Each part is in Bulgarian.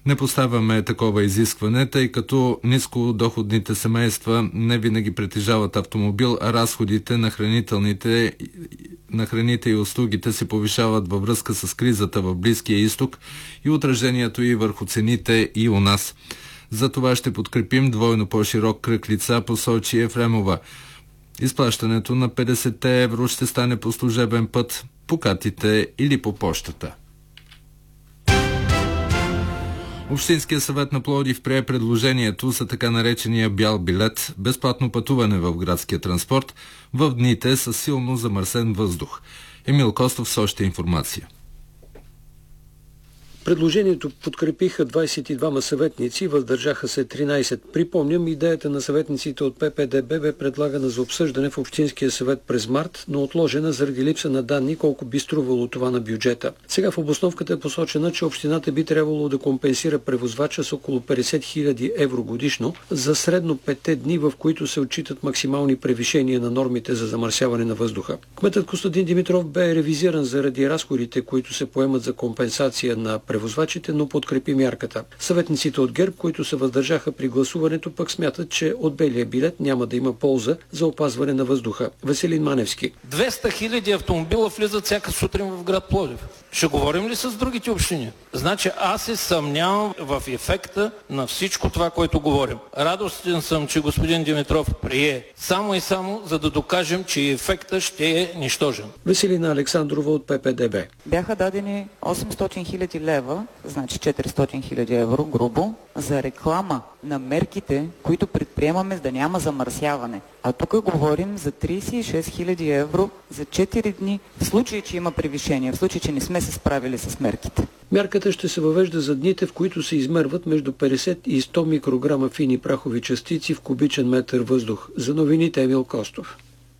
Не поставяме такова изискване, тъй като нискодоходните семейства не винаги притежават автомобил, а разходите на храните и услугите се повишават във връзка с кризата в Близкия изток и отражението и върху цените и у нас. За това ще подкрепим двойно по-широк кръг лица, посочи Ефремова. Изплащането на 50 евро ще стане по служебен път, по катите или по пощата. Общинския съвет на Пловдив прие предложението за така наречения бял билет, безплатно пътуване в градския транспорт в дните с силно замърсен въздух. Емил Костов с още информация. Предложението подкрепиха 22 съветници, въздържаха се 13. Припомням, идеята на съветниците от ППДБ бе предлагана за обсъждане в Общинския съвет през март, но отложена заради липса на данни колко би струвало това на бюджета. Сега в обосновката е посочена, че общината би трябвало да компенсира превозвача с около 50 000 евро годишно за средно 5 дни, в които се отчитат максимални превишения на нормите за замърсяване на въздуха. Кметът Костадин Димитров бе ревизиран заради разходите, които се поемат за компенсация на превозвачите, но подкрепи мярката. Съветниците от ГЕРБ, които се въздържаха при гласуването, пък смятат, че от белия билет няма да има полза за опазване на въздуха. Веселин Маневски. 200 000 автомобила влизат всяка сутрин в град Пловдив. Ще говорим ли с другите общини? Значи аз се съмнявам в ефекта на всичко това, което говорим. Радостен съм, че господин Димитров прие само и само, за да докажем, че ефектът ще е нищожен. Веселина Александрова от ППДБ. Бяха дадени 800 000 лева, значи 400 000 евро, грубо, за реклама на мерките, които предприемаме, за да няма замърсяване. А тук говорим за 36 000 евро за 4 дни, в случай, че има превишение, в случай, че не сме се справили с мерките. Мярката ще се въвежда за дните, в които се измерват между 50 и 100 микрограма фини прахови частици в кубичен метър въздух. За новините Емил Костов.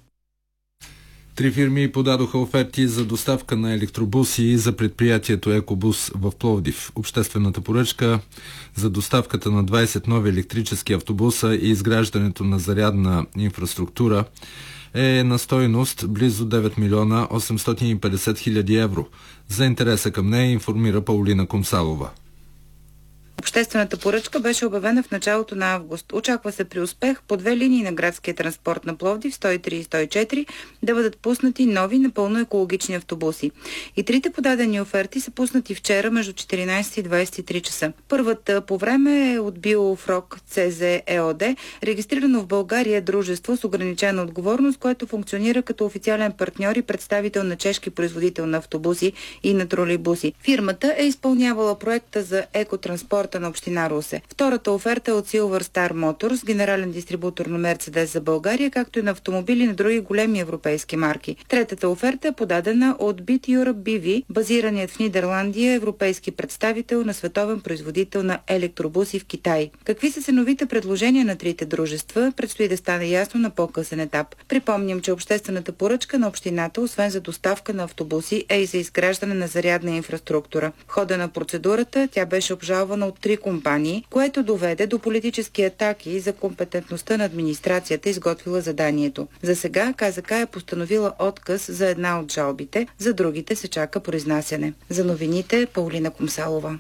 3 фирми подадоха оферти за доставка на електробуси за предприятието Екобус в Пловдив. Обществената поръчка за доставката на 20 нови електрически автобуса и изграждането на зарядна инфраструктура е на стойност близо 9 милиона 850 хиляди евро. За интереса към нея информира Паулина Комсалова. Обществената поръчка беше обявена в началото на август. Очаква се при успех по 2 линии на градския транспорт на Пловдив, 103 и 104, да бъдат пуснати нови напълно екологични автобуси. И трите подадени оферти са пуснати вчера между 14 и 23 часа. Първата по време е от Биофрок ЦЗ ЕОД, регистрирано в България дружество с ограничена отговорност, което функционира като официален партньор и представител на чешки производител на автобуси и на тролейбуси. Фирмата е изпълнявала проекта за екотранспорта на община Русе. Втората оферта е от Silver Star Motors, генерален дистрибутор на Мерцедес за България, както и на автомобили на други големи европейски марки. Третата оферта е подадена от Bit Europe BV, базираният в Нидерландия европейски представител на световен производител на електробуси в Китай. Какви са ценовите предложения на трите дружества, предстои да стане ясно на по-късен етап. Припомням, че обществената поръчка на общината, освен за доставка на автобуси, е и за изграждане на зарядна инфраструктура. В хода на процедурата тя беше обжалвана от 3 компании, което доведе до политически атаки за компетентността на администрацията, изготвила заданието. За сега КЗК е постановила отказ за една от жалбите, за другите се чака произнасяне. За новините Паулина Комсалова.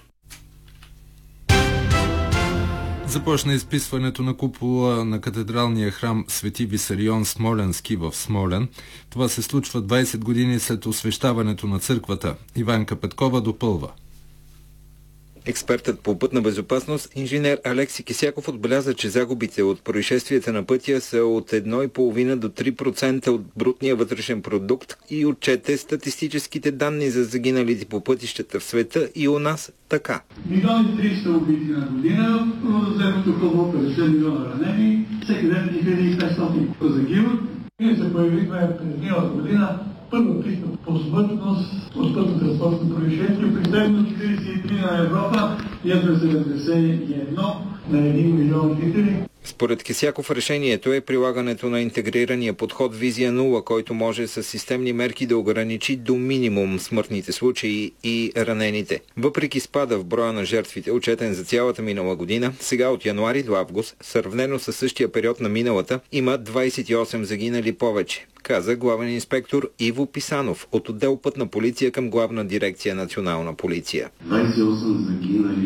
Започна изписването на купола на катедралния храм Свети Висарион Смоленски в Смолен. Това се случва 20 години след освещаването на църквата. Иванка Петкова допълва. Експертът по пътна безопасност, инженер Алекси Кисяков, отбеляза, че загубите от происшествията на пътя са от 1,5 до 3% от брутния вътрешен продукт и отчете статистическите данни за загиналите по пътищата в света и у нас така. 1,300 убити на година, вземато около 50 милиона ранени, всеки ден 1500 загиват. Ние се появихме през миналата година първа писта по смъртност от пътно-транспортно происшествие, представено 43 на Европа и 71 на 1 милион жители. Според Кисяков решението е прилагането на интегрирания подход Визия 0, който може с системни мерки да ограничи до минимум смъртните случаи и ранените. Въпреки спада в броя на жертвите, отчетен за цялата минала година, сега от януари до август, сравнено с същия период на миналата, има 28 загинали повече, каза главен инспектор Иво Писанов от отдел Пътна полиция към Главна дирекция Национална полиция. 28 загинали